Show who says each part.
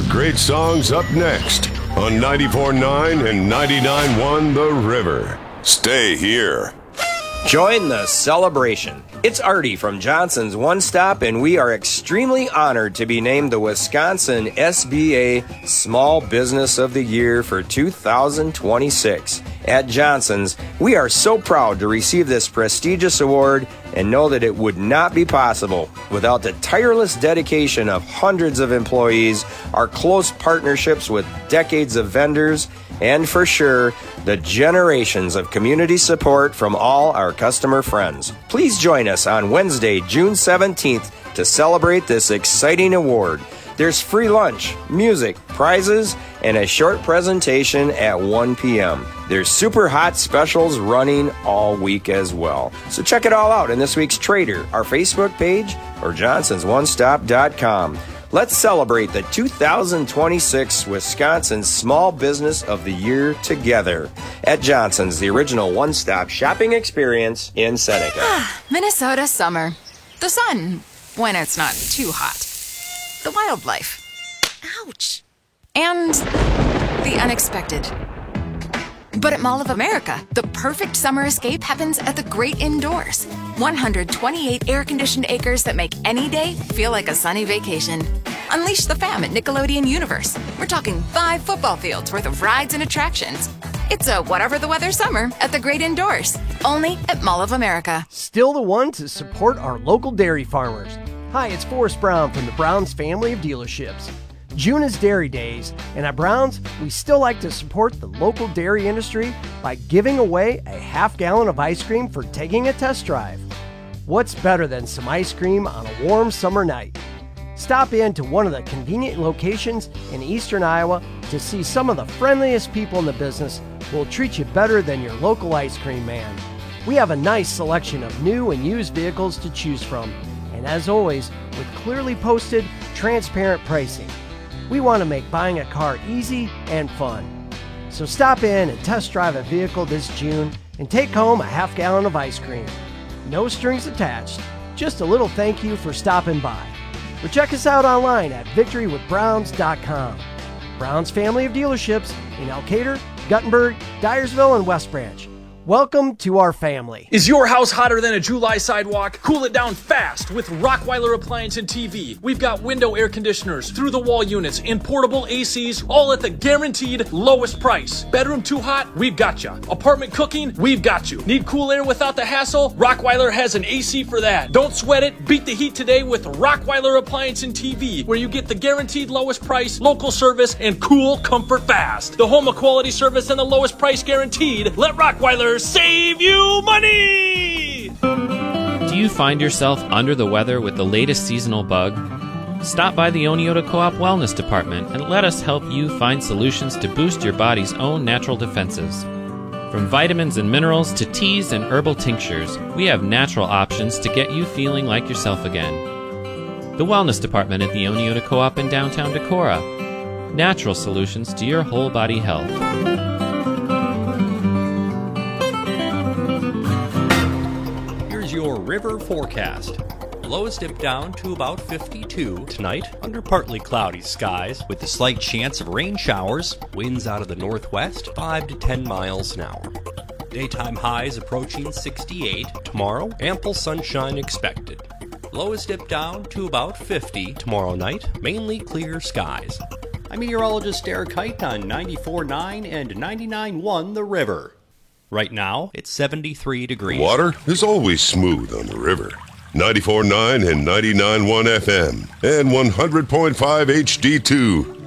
Speaker 1: great songs up next on 94.9 and 99.1 The River. Stay here.
Speaker 2: Join the celebration. It's Artie from Johnson's One Stop, and we are extremely honored to be named the Wisconsin SBA Small Business of the Year for 2026. At Johnson's, we are so proud to receive this prestigious award and know that it would not be possible without the tireless dedication of hundreds of employees, our close partnerships with decades of vendors, and for sure, the generations of community support from all our customer friends. Please join us on Wednesday, June 17th to celebrate this exciting award. There's free lunch, music, prizes, and a short presentation at 1 p.m. There's super hot specials running all week as well. So check it all out in this week's Trader, our Facebook page, or johnsonsonestop.com. Let's celebrate the 2026 Wisconsin Small Business of the Year together at Johnson's, the original one-stop shopping experience in Seneca.
Speaker 3: Minnesota summer. The sun, when it's not too hot. The wildlife. Ouch. And the unexpected. But at Mall of America, the perfect summer escape happens at the Great Indoors. 128 air-conditioned acres that make any day feel like a sunny vacation. Unleash the fam at Nickelodeon Universe. We're talking 5 football fields worth of rides and attractions. It's a whatever the weather summer at the Great Indoors. Only at Mall of America.
Speaker 4: Still the one to support our local dairy farmers. Hi, it's Forrest Brown from the Brown's family of dealerships. June is Dairy Days, and at Brown's, we still like to support the local dairy industry by giving away a half-gallon of ice cream for taking a test drive. What's better than some ice cream on a warm summer night? Stop in to one of the convenient locations in eastern Iowa to see some of the friendliest people in the business who will treat you better than your local ice cream man. We have a nice selection of new and used vehicles to choose from, and as always, with clearly posted, transparent pricing. We want to make buying a car easy and fun. So stop in and test drive a vehicle this June and take home a half-gallon of ice cream. No strings attached, just a little thank you for stopping by. Or check us out online at victorywithbrowns.com. Brown's family of dealerships in Elkader, Guttenberg, Dyersville, and West Branch. Welcome to our family.
Speaker 5: Is your house hotter than a July sidewalk? Cool it down fast with Rockweiler Appliance and TV. We've got window air conditioners, through-the-wall units, and portable ACs, all at the guaranteed lowest price. Bedroom too hot? We've got you. Apartment cooking? We've got you. Need cool air without the hassle? Rockweiler has an AC for that. Don't sweat it. Beat the heat today with Rockweiler Appliance and TV, where you get the guaranteed lowest price, local service, and cool comfort fast. The home of quality service and the lowest price guaranteed. Let Rockweiler save you money!
Speaker 6: Do you find yourself under the weather with the latest seasonal bug? Stop by the Oneota Co-op Wellness Department and let us help you find solutions to boost your body's own natural defenses. From vitamins and minerals to teas and herbal tinctures, we have natural options to get you feeling like yourself again. The Wellness Department at the Oneota Co-op in downtown Decorah. Natural solutions to your whole body health.
Speaker 7: Your river forecast. Lows dip down to about 52 tonight under partly cloudy skies with a slight chance of rain showers. Winds out of the northwest 5 to 10 miles an hour. Daytime highs approaching 68 tomorrow. Ample sunshine expected. Lows dip down to about 50 tomorrow night. Mainly clear skies. I'm meteorologist Eric Height on 94.9 and 99.1 The River. Right now, it's 73 degrees.
Speaker 1: Water is always smooth on the river. 94.9 and 99.1 FM and 100.5 HD2.